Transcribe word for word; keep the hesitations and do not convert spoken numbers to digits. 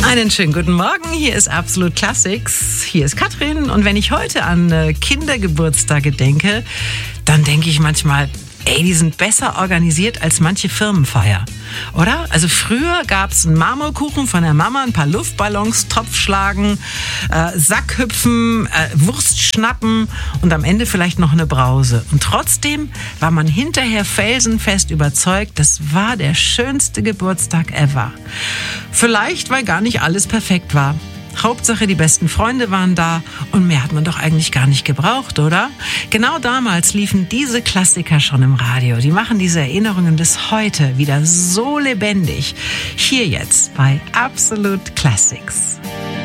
Einen schönen guten Morgen, hier ist Absolut Classics, hier ist Katrin und wenn ich heute an Kindergeburtstage denke, dann denke ich manchmal, ey, die sind besser organisiert als manche Firmenfeier, oder? Also früher gab es einen Marmorkuchen von der Mama, ein paar Luftballons, Topfschlagen, äh, Sackhüpfen, äh, Wurst schnappen und am Ende vielleicht noch eine Brause. Und trotzdem war man hinterher felsenfest überzeugt, das war der schönste Geburtstag ever. Vielleicht, weil gar nicht alles perfekt war. Hauptsache, die besten Freunde waren da und mehr hat man doch eigentlich gar nicht gebraucht, oder? Genau damals liefen diese Klassiker schon im Radio. Die machen diese Erinnerungen bis heute wieder so lebendig. Hier jetzt bei Absolut Classics.